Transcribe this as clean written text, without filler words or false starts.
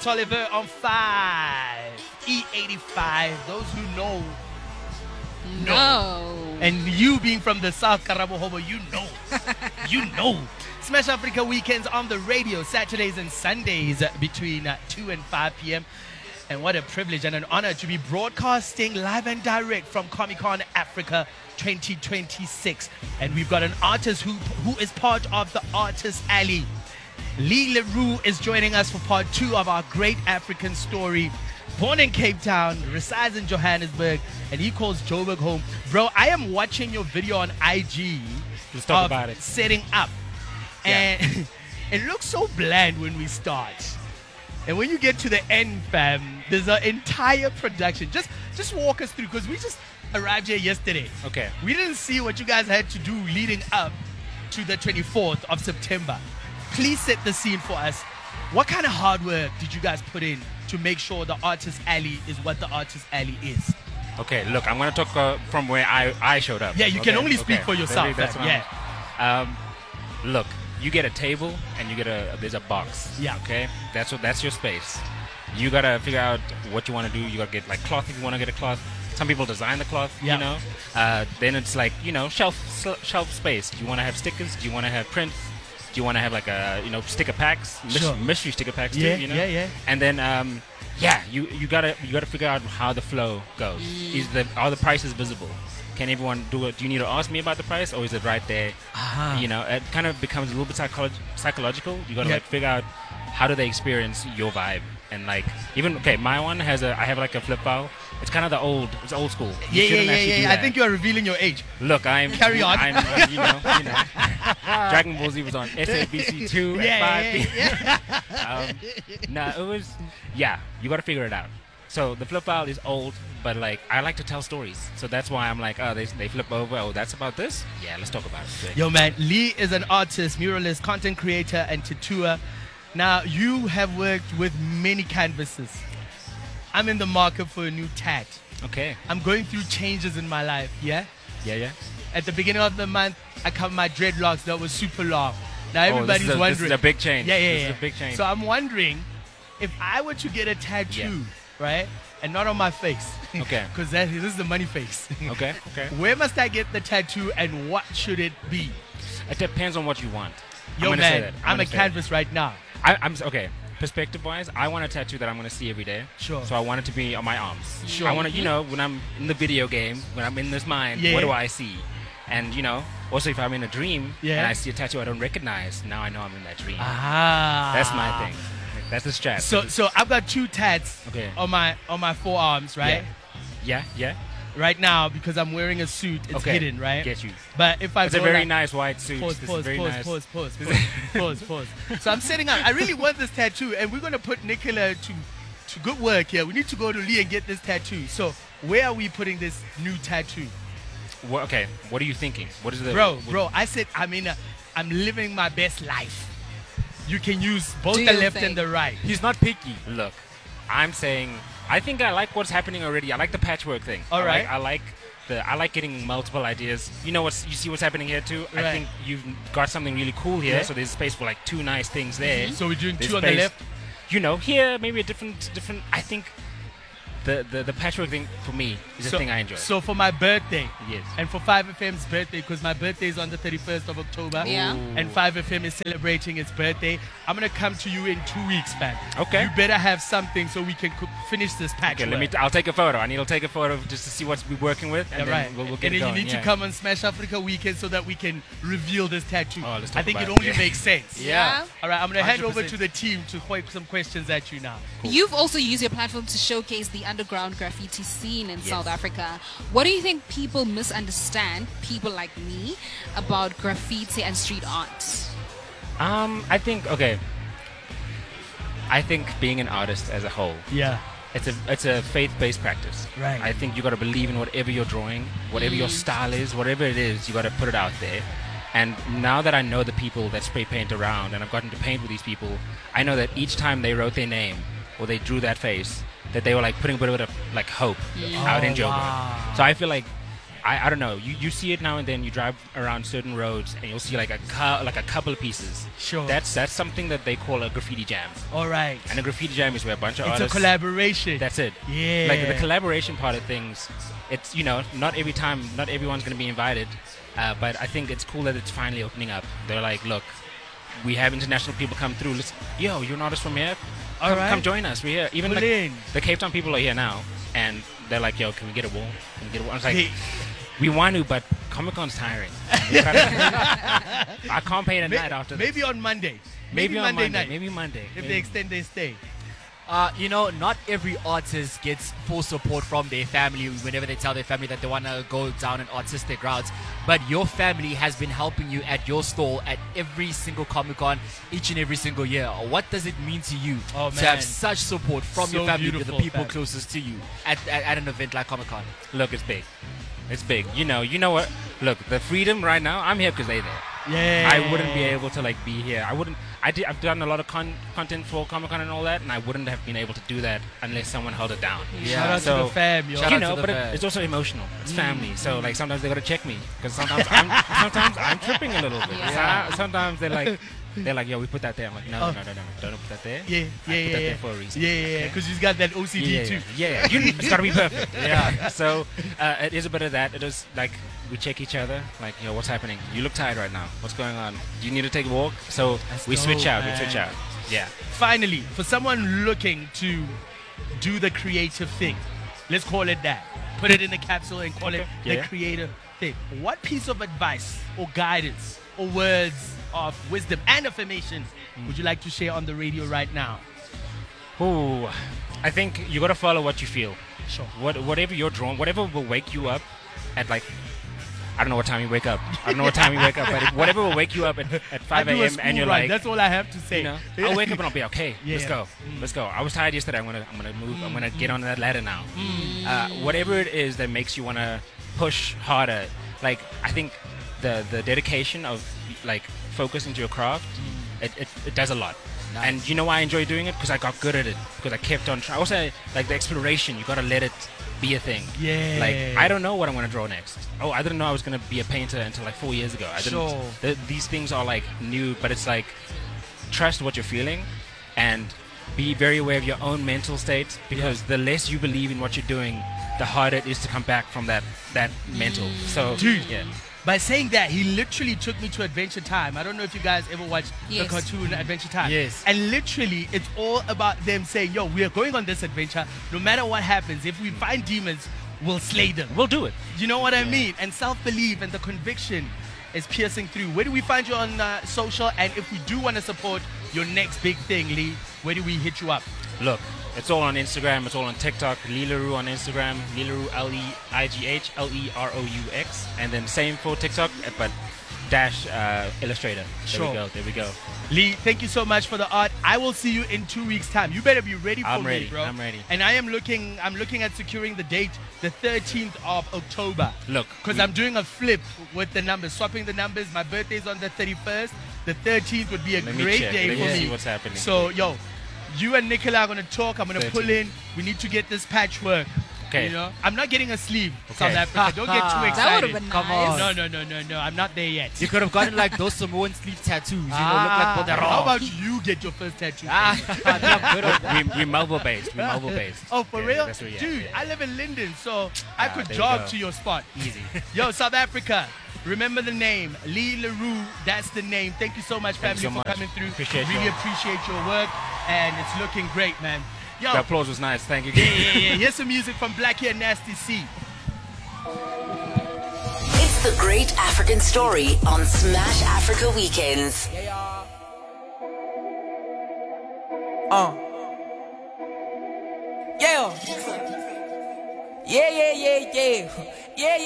Tolliver on 5. E85. Those who know. No. And you being from the South, Karabohobo, you know. You know. Smash Africa weekends on the radio, Saturdays and Sundays between 2 and 5 p.m. And what a privilege and an honor to be broadcasting live and direct from Comic-Con Africa 2026. And we've got an artist who is part of the Artist Alley. Lee LaRue is joining us for part 2 of our great African story. Born in Cape Town, resides in Johannesburg, and he calls Joburg home. Bro, I am watching your video on IG. Let's talk about it. Setting up. And it looks so bland when we start. And when you get to the end, fam, there's an entire production. Just walk us through, because we just arrived here yesterday. Okay. We didn't see what you guys had to do leading up to the 24th of September. Please set the scene for us. What kind of hard work did you guys put in to make sure the Artist Alley is what the Artist Alley is? Okay, look, I'm going to talk from where I showed up. Yeah, you can only speak for yourself. That's Fam. Yeah. Look, you get a table and you get there's a box. Yeah. Okay, that's your space. You gotta figure out what you want to do. You gotta get like cloth if you want to get a cloth. Some people design the cloth. Yeah. You know. Then it's like shelf space. Do you want to have stickers? Do you want to have prints? Do you want to have like sticker packs, Sure. mystery sticker packs Yeah, too? You know. yeah. And then you gotta figure out how the flow goes. Are the prices visible? Can everyone do it? Do you need to ask me about the price, or is it right there? Uh-huh. You know, it kind of becomes a little bit psychological. You gotta like figure out how do they experience your vibe, and like my one I have like a flip file. It's kind of it's old school. You shouldn't actually do I that. think you are revealing your age. Look, Carry on. I'm you know. Dragon Ball Z was on SABC 2 at 5 p.m. No, it was you got to figure it out. So the flip file is old, but like I like to tell stories, so that's why I'm like, they flip over. Oh, that's about this. Yeah, let's talk about it. Yo, man, Lee is an artist, muralist, content creator, and tattooer. Now, you have worked with many canvases. I'm in the market for a new tat. Okay. I'm going through changes in my life, yeah? Yeah. At the beginning of the month, I cut my dreadlocks that was super long. Now everybody's wondering. This is a big change. Yeah. This is a big change. So I'm wondering, if I were to get a tattoo, right, and not on my face, Okay. because this is the money face. Okay. Where must I get the tattoo, and what should it be? It depends on what you want. Yo, man, I'm a canvas right now. I'm okay. Perspective-wise, I want a tattoo that I'm going to see every day. Sure. So I want it to be on my arms. Sure. I want to, when I'm in the video game, when I'm in this mind, what do I see? And, also if I'm in a dream and I see a tattoo I don't recognize, now I know I'm in that dream. That's my thing. That's the strat. So I've got 2 tats on my forearms, right? Yeah. Right now, because I'm wearing a suit, it's hidden, right? Get you. But if I It's a very nice white suit. Pause. So I'm setting up. I really want this tattoo, and we're going to put Nicola to good work here. We need to go to Lee and get this tattoo. So where are we putting this new tattoo? What are you thinking? What is the... Bro, I said I'm living my best life. You can use both Do the your left thing. and the right. He's not picky. Look, I'm saying... I think I like what's happening already. I like the patchwork thing. All right. I like getting multiple ideas. You see what's happening here too? Right. I think you've got something really cool here. Yeah. So there's space for like 2 nice things there. So we're doing There's 2 on the space, left. Here maybe a different. I think the patchwork thing for me is the thing I enjoy. So for my birthday, Yes. and for 5FM's birthday, because my birthday is on the 31st of October, Yeah. and 5FM is celebrating its birthday, I'm going to come to you in 2 weeks, man. Okay. You better have something so we can finish this patch. Okay, I'll take a photo. I need to take a photo just to see what we're working with, and Yeah, then right. we'll And get then it going. you need to come on Smash Africa weekend so that we can reveal this tattoo. Oh, let's talk I think it about it. only makes sense. Yeah. All right, I'm going to hand over 100%. to the team to point some questions at you now. You've also used your platform to showcase the underground graffiti scene in South Africa. What do you think people misunderstand, people like me, about graffiti and street art? I think being an artist as a whole, Yeah. it's a faith-based practice. Right. I think you got to believe in whatever you're drawing, whatever your style is, whatever it is, you got to put it out there. And now that I know the people that spray paint around, and I've gotten to paint with these people, I know that each time they wrote their name or they drew that face, that they were like putting a bit of like hope out in Joburg. wow. So I feel like I don't know. You see it now and then. You drive around certain roads and you'll see like a couple of pieces. Sure. That's something that they call a graffiti jam. All right. And a graffiti jam is where a bunch of It's artists. a collaboration. That's it. Yeah. Like the collaboration part of things. It's not everyone's gonna be invited, but I think it's cool that it's finally opening up. They're like, look, we have international people come through. Yo, you're an artist from here. Come join us. We're here. Even like, the Cape Town people are here now, and they're like, yo, can we get a wall? I was like, we want to, but Comic-Con's tiring. I can't pay a night after this. Maybe on Monday. Maybe on Monday night. Maybe Monday. If they extend their stay. Not every artist gets full support from their family whenever they tell their family that they want to go down an artistic route. But your family has been helping you at your stall at every single Comic-Con, each and every single year. What does it mean to you to have such support from your family, to the people closest to you at an event like Comic-Con? Look, it's big. It's big. You know what? Look, the freedom right now, I'm here because they're there. Yeah. I wouldn't be able to be here. I've done a lot of content for Comic-Con and all that, and I wouldn't have been able to do that unless someone held it down. Shout out to the fam, yo. It's also emotional. It's family. So sometimes they gotta check me because sometimes I'm tripping a little bit. Yeah. Sometimes they're like, yo, we put that there. I'm like, no, don't put that there. Yeah. Put that there for a reason. Yeah, because he's got that OCD too. Yeah. It's gotta be perfect. Yeah. So it is a bit of that. It is like we check each other. Like, yo, what's happening? You look tired right now. What's going on? Do you need to take a walk? So we switch out. Yeah. Finally, for someone looking to do the creative thing, let's call it that. Put it in a capsule and call it the creative thing. What piece of advice or guidance or words of wisdom and affirmation would you like to share on the radio right now? Ooh, I think you gotta follow what you feel. Sure. Whatever you're drawn, whatever will wake you up at I don't know what time you wake up. But whatever will wake you up at 5 a.m. and you're like, that's all I have to say. I'll wake up and I'll be okay. Let's go. I was tired yesterday. I'm gonna move. I'm gonna get on that ladder now. Whatever it is that makes you wanna push harder. I think the dedication of focus into your craft, it does a lot. Nice. And you know why I enjoy doing it? Because I got good at it. Because I kept on trying. Also, the exploration, you gotta let it be a thing. Yeah. I don't know what I'm gonna draw next. Oh, I didn't know I was gonna be a painter until 4 years ago. These things are new, but it's trust what you're feeling, and be very aware of your own mental state. Because the less you believe in what you're doing, the harder it is to come back from that mental. So, dude. Yeah. By saying that, he literally took me to Adventure Time. I don't know if you guys ever watched the cartoon Adventure Time. Yes. And literally, it's all about them saying, yo, we are going on this adventure. No matter what happens, if we find demons, we'll slay them. We'll do it. You know what I mean? And self-belief and the conviction is piercing through. Where do we find you on social? And if we do want to support your next big thing, Lee, where do we hit you up? Look, it's all on Instagram. It's all on TikTok. Lee Leroux on Instagram. Lee Leroux, LEIGH, and then same for TikTok, but -- Illustrator. There we go. Lee, thank you so much for the art. I will see you in 2 weeks' time. You better be ready for me, bro. I'm ready. And I'm looking at securing the date, the 13th of October. Look, because I'm doing a flip with the numbers, swapping the numbers. My birthday's on the 31st. The 13th would be a great day for me. Let me see what's happening. So, yo, you and Nicola are going to talk. I'm going to pull in. We need to get this patchwork. Okay. You know, I'm not getting a sleeve, South Africa. Don't get too excited. That would have been nice. Come on. No. I'm not there yet. You could have gotten those Samoan sleeve tattoos. Look like Borderaux. How about you get your first tattoo? we mobile based. Oh, for real? That's what, Dude, yeah. I live in Linden, so I could jog to your spot. Easy. Yo, South Africa. Remember the name, Lee Leroux. That's the name. Thank you so much, family, for coming through. Really appreciate your work, and it's looking great, man. Yo, the applause was nice. Thank you. Yeah. Here's some music from Blackie and Nasty C. It's the Great African Story on Smash Africa Weekends. Yeah.